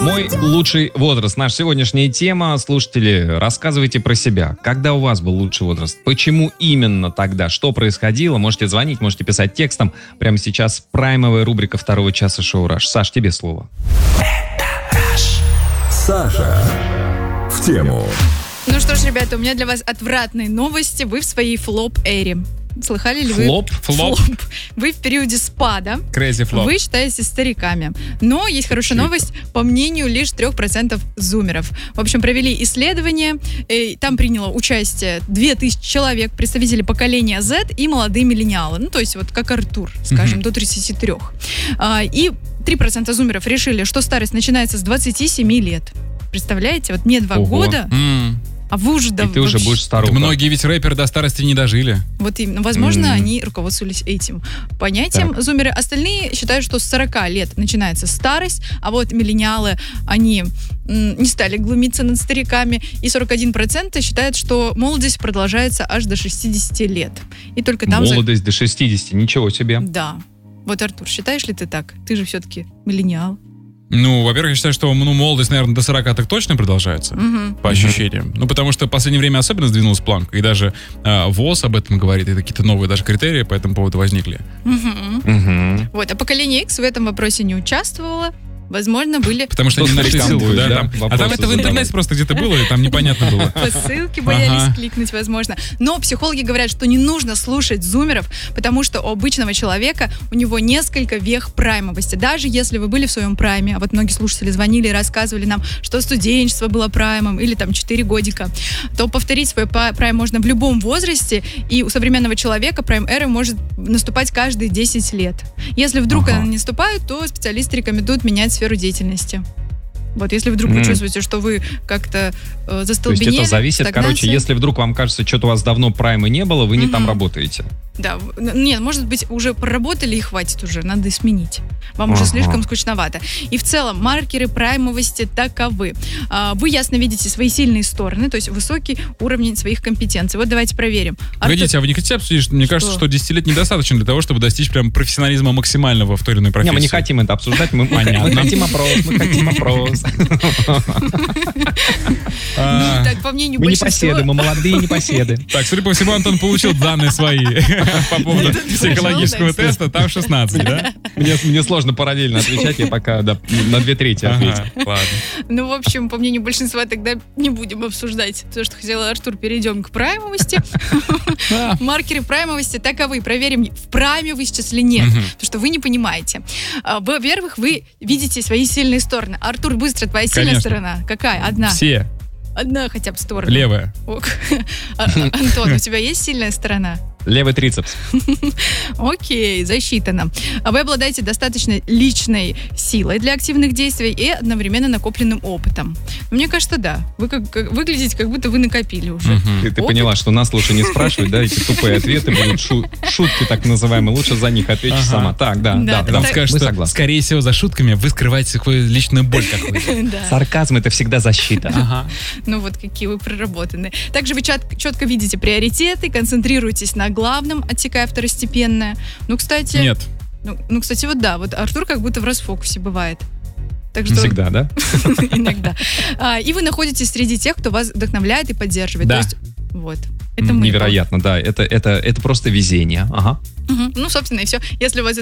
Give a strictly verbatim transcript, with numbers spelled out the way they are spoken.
Мой лучший возраст. Наша сегодняшняя тема. Слушатели, рассказывайте про себя. Когда у вас был лучший возраст? Почему именно тогда? Что происходило? Можете звонить, можете писать текстом. Прямо сейчас праймовая рубрика второго часа шоу «Раш». Саш, тебе слово. Саша в тему. Ну что ж, ребята, у меня для вас отвратные новости. Вы в своей флоп-эре. Слыхали ли вы? Флоп? Флоп. Вы в периоде спада. Crazy флоп. Вы считаетесь стариками. Но есть хорошая Чё новость. По мнению лишь трех процентов зумеров. В общем, провели исследование. И там приняло участие две тысячи человек, представители поколения Z и молодые миллениалы. Ну, то есть вот как Артур, скажем, mm-hmm. до тридцати трёх. А, и три процента зумеров решили, что старость начинается с двадцати семи лет. Представляете? Вот мне два Ого. года... Mm. А вы уже давно... И ты уже будешь старухой. Многие ведь рэперы до старости не дожили. Вот именно. Возможно, Mm. они руководствовались этим понятием. Так. Зумеры. Остальные считают, что с сорока лет начинается старость, а вот миллениалы, они м, не стали глумиться над стариками, и сорок один процент считают, что молодость продолжается аж до шестидесяти лет. И только там... за- Молодость до шестидесяти. Ничего себе. Да. Вот, Артур, считаешь ли ты так? Ты же все-таки миллениал. Ну, во-первых, я считаю, что ну, молодость, наверное, до сорока так точно продолжается, Мгм. по ощущениям. Ну, потому что в последнее время особенно сдвинулась планка, и даже э, ВОЗ об этом говорит, и какие-то новые даже критерии по этому поводу возникли. Мгм. Угу. Вот. А поколение X в этом вопросе не участвовало. Возможно, были... Потому что Что они нашли старикам ссылку, будет, да, да, там. А вопросы там это в интернете задавать. просто где-то было, и там непонятно было. По ссылке боялись Ага. кликнуть, возможно. Но психологи говорят, что не нужно слушать зумеров, потому что у обычного человека у него несколько вех праймовости. Даже если вы были в своем прайме, а вот многие слушатели звонили и рассказывали нам, что студенчество было праймом или там четыре годика, то повторить свой па- прайм можно в любом возрасте, и у современного человека прайм-эра может наступать каждые десять лет. Если вдруг Ага. она не наступает, то специалисты рекомендуют менять сферу деятельности. Вот, если вдруг вы М. чувствуете, что вы как-то э, То есть застолбенели, это зависит, короче, стагнация. если вдруг вам кажется, что-то у вас давно прайма не было, вы не Мгм. там работаете. Да, в- н- нет, может быть, уже проработали и хватит уже, надо и сменить. Вам уже Ага. слишком скучновато. И в целом, маркеры праймовости таковы. А, Вы ясно видите свои сильные стороны, то есть высокий уровень своих компетенций. Вот давайте проверим. Артур- Погодите, а вы не хотите обсудить, что мне Что? кажется, что десять лет недостаточно для того, чтобы достичь прям профессионализма максимального в той или иной Не, профессии? мы не хотим это обсуждать, мы, мы Понятно. хотим опрос, мы хотим опрос. А, Ну, так, по мнению Мы не большинства... поседы, мы молодые непоседы. Так, судя по всему, Антон получил данные свои по поводу психологического пошел, да, теста. Там шестнадцать, да? Мне, мне сложно параллельно отвечать, я пока да, на две трети ответил. Ага, ладно. Ну, в общем, по мнению большинства, тогда не будем обсуждать то, что хотел Артур. Перейдем к праймовости. А. Маркеры праймовости таковы. Проверим, в прайме вы сейчас или нет. Мгм. То, что вы не понимаете. А, Во-первых, вы видите свои сильные стороны. Артур, быстро, твоя сильная Конечно. сторона. Какая? Одна. Все. Одна хотя бы сторона. Левая. Ок. А, а, Антон, у тебя есть сильная сторона? Левый трицепс. Окей, засчитано. А вы обладаете достаточно личной силой для активных действий и одновременно накопленным опытом. Мне кажется, да. Вы как, как- выглядите, как будто вы накопили уже. Мгм. Ты, ты Опыт. поняла, что нас лучше не спрашивать, да, эти тупые ответы будут, шу- шутки так называемые, лучше за них ответишь Ага. сама. Так, да, Да, да, да, да, Вам так- скажут, мы что, согласны. скорее всего, за шутками вы скрываете свою личную боль какую-то. Да. Сарказм — это всегда защита. Ага. Ну вот какие вы проработанные. Также вы чат- четко видите приоритеты, концентрируетесь на главном, отсекая второстепенное. Ну, кстати... Нет. Ну, ну, кстати, вот да, вот Артур как будто в расфокусе бывает. Так что Всегда, да? иногда. А, И вы находитесь среди тех, кто вас вдохновляет и поддерживает. Да. То есть, вот. Это мы. Невероятно, да. Это, это, это просто везение. Ага. Мгм. Ну, собственно, и все. Если у вас